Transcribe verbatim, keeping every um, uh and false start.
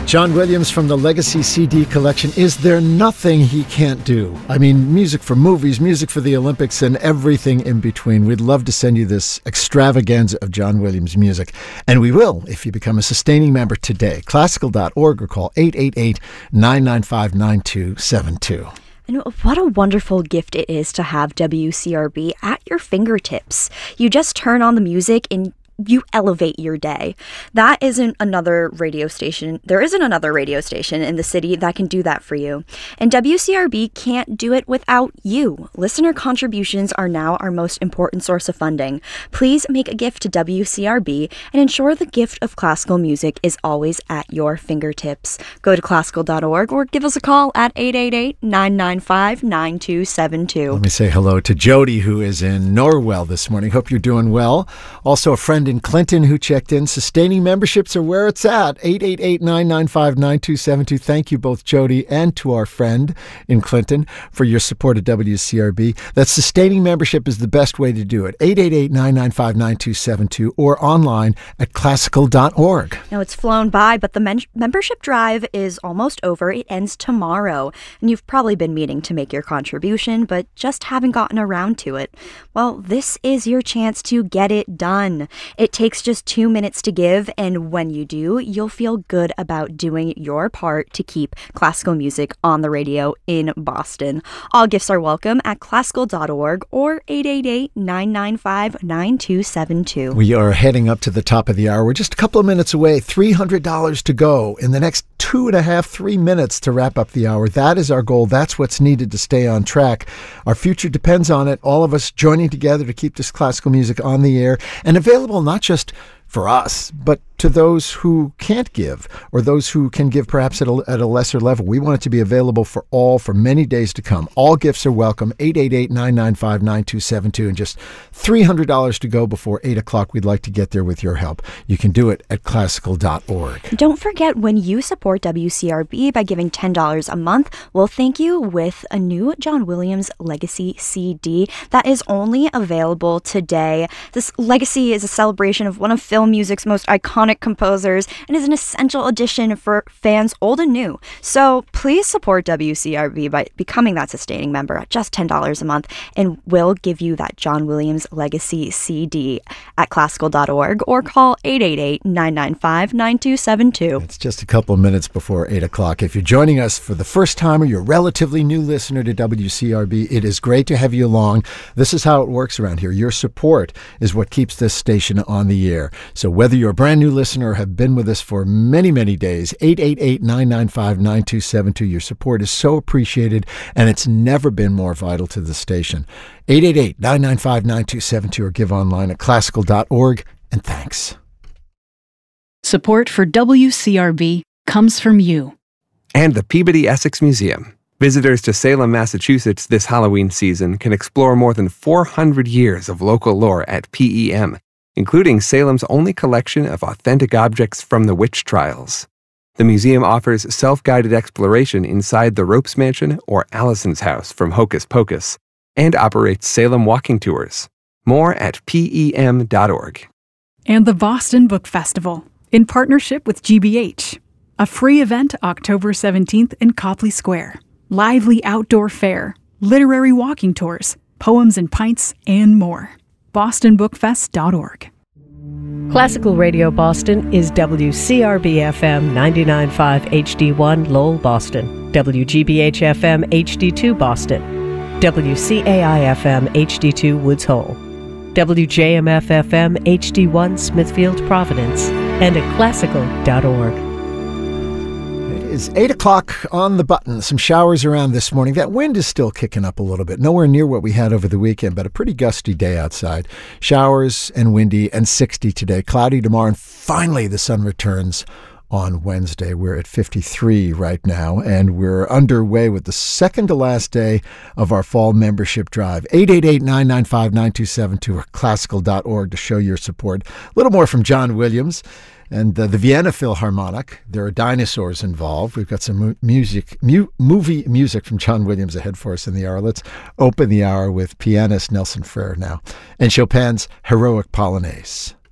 John Williams from the Legacy C D collection. Is there nothing he can't do? I mean, music for movies, music for the Olympics, and everything in between. We'd love to send you this extravaganza of John Williams music. And we will if you become a sustaining member today. Classical dot org or call eight eight eight, nine nine five, nine two seven two. And what a wonderful gift it is to have W C R B at your fingertips. You just turn on the music and you elevate your day. That isn't another radio station. There isn't another radio station in the city that can do that for you. And W C R B can't do it without you. Listener contributions are now our most important source of funding. Please make a gift to W C R B and ensure the gift of classical music is always at your fingertips. Go to classical dot org or give us a call at eight eight eight, nine nine five, nine two seven two. Let me say hello to Jody, who is in Norwell this morning. Hope you're doing well. Also a friend in Clinton who checked in. Sustaining memberships are where it's at. eight eight eight, nine nine five, nine two seven two. Thank you both, Jody, and to our friend in Clinton for your support of W C R B. That sustaining membership is the best way to do it. eight eight eight, nine nine five, nine two seven two or online at classical dot org. Now, it's flown by, but the men- membership drive is almost over. It ends tomorrow. And you've probably been meaning to make your contribution, but just haven't gotten around to it. Well, this is your chance to get it done. It takes just two minutes to give, and when you do, you'll feel good about doing your part to keep classical music on the radio in Boston. All gifts are welcome at classical dot org or eight eight eight, nine nine five, nine two seven two. We are heading up to the top of the hour. We're just a couple of minutes away. three hundred dollars to go in the next two and a half, three minutes to wrap up the hour. That is our goal. That's what's needed to stay on track. Our future depends on it. All of us joining together to keep this classical music on the air and available not just for us, but to those who can't give or those who can give perhaps at a, at a lesser level. We want it to be available for all for many days to come. All gifts are welcome. eight eight eight, nine nine five, nine two seven two and just three hundred dollars to go before eight o'clock. We'd like to get there with your help. You can do it at classical dot org. Don't forget, when you support W C R B by giving ten dollars a month, we'll thank you with a new John Williams Legacy C D that is only available today. This Legacy is a celebration of one of film music's most iconic composers and is an essential addition for fans old and new. So please support W C R B by becoming that sustaining member at just ten dollars a month, and we'll give you that John Williams Legacy C D at classical dot org or call eight eight eight, nine nine five, nine two seven two. It's just a couple of minutes before eight o'clock. If you're joining us for the first time or you're a relatively new listener to W C R B, it is great to have you along. This is how it works around here. Your support is what keeps this station on the air. So whether you're a brand new listener or have been with us for many, many days, eight eight eight, nine nine five, nine two seven two. Your support is so appreciated, and it's never been more vital to the station. eight eight eight, nine nine five, nine two seven two or give online at classical dot org. And thanks. Support for W C R B comes from you. And the Peabody Essex Museum. Visitors to Salem, Massachusetts this Halloween season can explore more than four hundred years of local lore at P E M, including Salem's only collection of authentic objects from the witch trials. The museum offers self-guided exploration inside the Ropes Mansion or Allison's house from Hocus Pocus, and operates Salem walking tours. More at P E M dot org. And the Boston Book Festival, in partnership with G B H. A free event October seventeenth in Copley Square. Lively outdoor fair, literary walking tours, poems and pints, and more. boston book fest dot org. Classical Radio Boston is W C R B F M ninety-nine point five H D one Lowell, Boston, W G B H F M H D two Boston, W C A I F M H D two Woods Hole, W J M F F M H D one Smithfield, Providence, and at classical dot org. It's eight o'clock on the button. Some showers around this morning. That wind is still kicking up a little bit. Nowhere near what we had over the weekend, but a pretty gusty day outside. Showers and windy and sixty today. Cloudy tomorrow, and finally the sun returns on Wednesday. We're at fifty-three right now, and we're underway with the second to last day of our fall membership drive. eight eight eight, nine nine five, nine two seven two or classical dot org to show your support. A little more from John Williams and uh, the Vienna Philharmonic. There are dinosaurs involved. We've got some mu- music, mu- movie music from John Williams ahead for us in the hour. Let's open the hour with pianist Nelson Frere now and Chopin's Heroic Polonaise.